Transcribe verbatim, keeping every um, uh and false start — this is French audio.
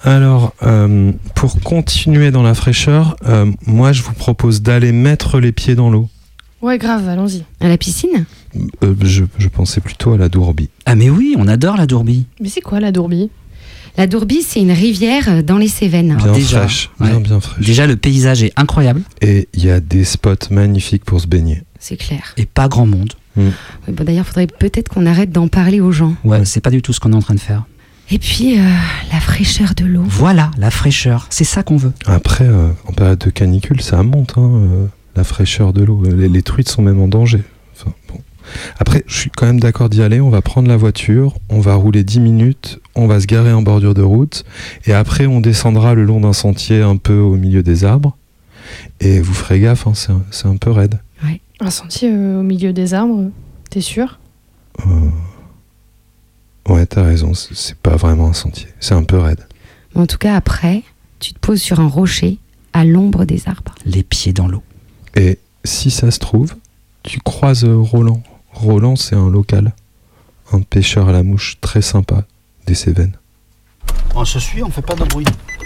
Alors, euh, pour continuer dans la fraîcheur, euh, moi je vous propose d'aller mettre les pieds dans l'eau. Ouais, grave, allons-y. À la piscine ? Euh, je, je pensais plutôt à la Dourbie. Ah mais oui, on adore la Dourbie. Mais c'est quoi la Dourbie ? La Dourbie, c'est une rivière dans les Cévennes. Bien déjà, fraîche, bien ouais. bien fraîche. Déjà, le paysage est incroyable Et il y a des spots magnifiques pour se baigner. C'est clair. et pas grand monde. Mm. Ouais, bon, d'ailleurs, il faudrait peut-être qu'on arrête d'en parler aux gens. Ouais, c'est pas du tout ce qu'on est en train de faire. Et puis, euh, la fraîcheur de l'eau. Voilà, la fraîcheur, c'est ça qu'on veut. Après, euh, en période de canicule, ça monte, hein, euh, la fraîcheur de l'eau. Les, les truites sont même en danger. Enfin, bon. Après, je suis quand même d'accord d'y aller. On va prendre la voiture, on va rouler dix minutes, on va se garer en bordure de route, et après, on descendra le long d'un sentier un peu au milieu des arbres. Et vous ferez gaffe, hein, c'est, un, c'est un peu raide. Un sentier euh, au milieu des arbres, t'es sûr ? Euh... Ouais, t'as raison, c'est, c'est pas vraiment un sentier. C'est un peu raide. En tout cas, après, tu te poses sur un rocher à l'ombre des arbres. Les pieds dans l'eau. Et si ça se trouve, tu croises Roland. Roland, c'est un local. Un pêcheur à la mouche très sympa des Cévennes. On se suit, on fait pas de bruit.